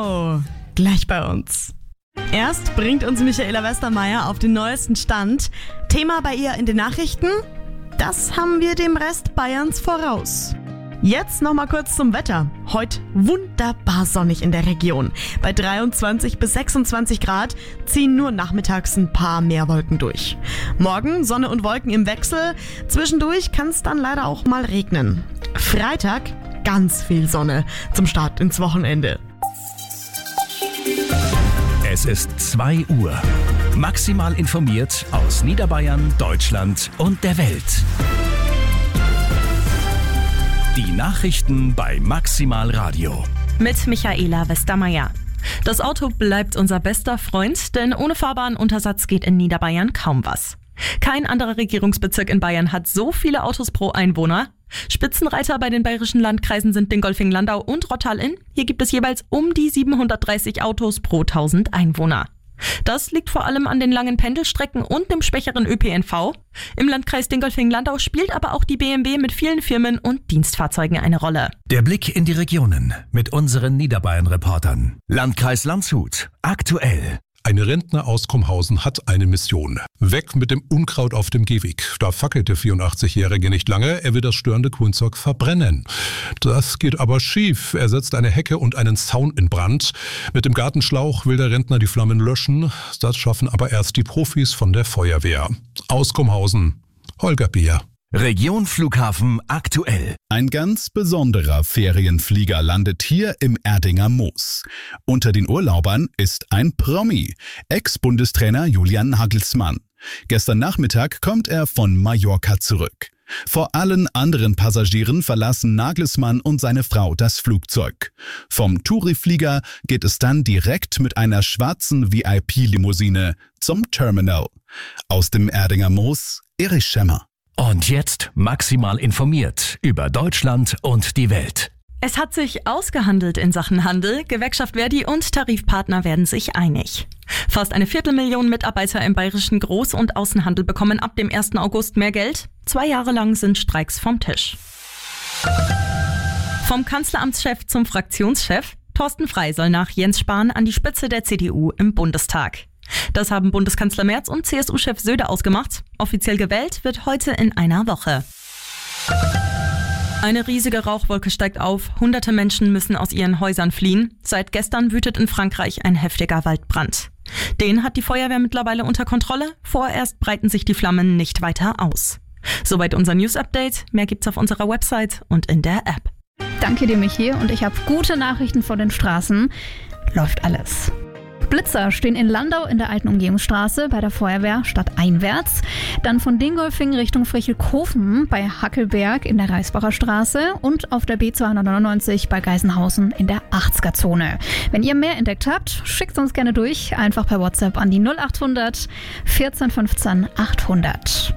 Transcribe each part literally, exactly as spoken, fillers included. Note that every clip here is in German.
Genau, gleich bei uns. Erst bringt uns Michaela Westermeier auf den neuesten Stand. Thema bei ihr in den Nachrichten? Das haben wir dem Rest Bayerns voraus. Jetzt nochmal kurz zum Wetter. Heute wunderbar sonnig in der Region. Bei dreiundzwanzig bis sechsundzwanzig Grad ziehen nur nachmittags ein paar mehr Wolken durch. Morgen Sonne und Wolken im Wechsel. Zwischendurch kann es dann leider auch mal regnen. Freitag ganz viel Sonne zum Start ins Wochenende. Es ist zwei Uhr. Maximal informiert aus Niederbayern, Deutschland und der Welt. Die Nachrichten bei Maximal Radio. Mit Michaela Westermeier. Das Auto bleibt unser bester Freund, denn ohne fahrbaren Untersatz geht in Niederbayern kaum was. Kein anderer Regierungsbezirk in Bayern hat so viele Autos pro Einwohner. Spitzenreiter bei den bayerischen Landkreisen sind Dingolfing-Landau und Rottal-Inn. Hier gibt es jeweils um die siebenhundertdreißig Autos pro tausend Einwohner. Das liegt vor allem an den langen Pendelstrecken und dem schwächeren Ö P N V. Im Landkreis Dingolfing-Landau spielt aber auch die B M W mit vielen Firmen und Dienstfahrzeugen eine Rolle. Der Blick in die Regionen mit unseren Niederbayern-Reportern. Landkreis Landshut. Aktuell. Ein Rentner aus Kumhausen hat eine Mission. Weg mit dem Unkraut auf dem Gehweg. Da fackelt der vierundachtzigjährige nicht lange. Er will das störende Grünzeug verbrennen. Das geht aber schief. Er setzt eine Hecke und einen Zaun in Brand. Mit dem Gartenschlauch will der Rentner die Flammen löschen. Das schaffen aber erst die Profis von der Feuerwehr. Aus Kumhausen, Holger Bier. Region Flughafen aktuell. Ein ganz besonderer Ferienflieger landet hier im Erdinger Moos. Unter den Urlaubern ist ein Promi, Ex-Bundestrainer Julian Nagelsmann. Gestern Nachmittag kommt er von Mallorca zurück. Vor allen anderen Passagieren verlassen Nagelsmann und seine Frau das Flugzeug. Vom Touri-Flieger geht es dann direkt mit einer schwarzen V I P-Limousine zum Terminal. Aus dem Erdinger Moos, Erich Schemmer. Und jetzt maximal informiert über Deutschland und die Welt. Es hat sich ausgehandelt in Sachen Handel. Gewerkschaft Verdi und Tarifpartner werden sich einig. Fast eine Viertelmillion Mitarbeiter im bayerischen Groß- und Außenhandel bekommen ab dem ersten August mehr Geld. Zwei Jahre lang sind Streiks vom Tisch. Vom Kanzleramtschef zum Fraktionschef. Thorsten Frey soll nach Jens Spahn an die Spitze der C D U im Bundestag. Das haben Bundeskanzler Merz und C S U-Chef Söder ausgemacht. Offiziell gewählt wird heute in einer Woche. Eine riesige Rauchwolke steigt auf. Hunderte Menschen müssen aus ihren Häusern fliehen. Seit gestern wütet in Frankreich ein heftiger Waldbrand. Den hat die Feuerwehr mittlerweile unter Kontrolle. Vorerst breiten sich die Flammen nicht weiter aus. Soweit unser News-Update. Mehr gibt's auf unserer Website und in der App. Danke dir, Michi. Und ich habe gute Nachrichten von den Straßen. Läuft alles. Blitzer stehen in Landau in der alten Umgehungsstraße bei der Feuerwehr stadteinwärts. Dann von Dingolfing Richtung Frichelkofen bei Hackelberg in der Reisbacher Straße und auf der B zweihundertneunundneunzig bei Geisenhausen in der achtziger-Zone. Wenn ihr mehr entdeckt habt, schickt uns gerne durch. Einfach per WhatsApp an die null achthundert vierzehn fünfzehn achthundert.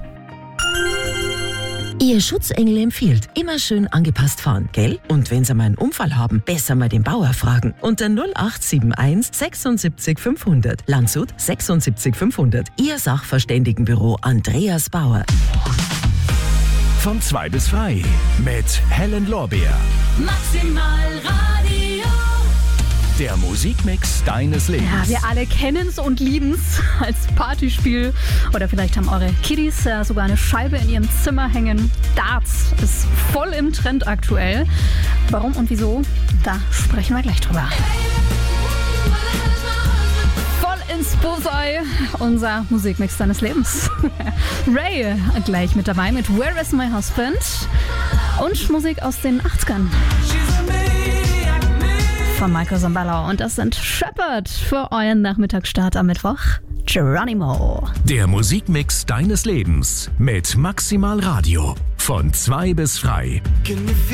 Ihr Schutzengel empfiehlt, immer schön angepasst fahren, gell? Und wenn Sie mal einen Unfall haben, besser mal den Bauer fragen. Unter null acht sieben eins sechsundsiebzig fünfhundert. Landshut sechsundsiebzig fünfhundert. Ihr Sachverständigenbüro Andreas Bauer. Von zwei bis frei mit Helen Lorbeer. Maximal Radio. Der Musikmix deines Lebens. Ja, wir alle kennen es und lieben es als Partyspiel. Oder vielleicht haben eure Kiddies äh, sogar eine Scheibe in ihrem Zimmer hängen. Darts ist voll im Trend aktuell. Warum und wieso? Da sprechen wir gleich drüber. Voll ins Bullseye, unser Musikmix deines Lebens. Ray gleich mit dabei mit Where is my husband? Und Musik aus den achtzigern. Von Michael Zambello. Und das sind Shepherd für euren Nachmittagsstart am Mittwoch. Geronimo. Der Musikmix deines Lebens mit Maximal Radio. Von zwei bis frei.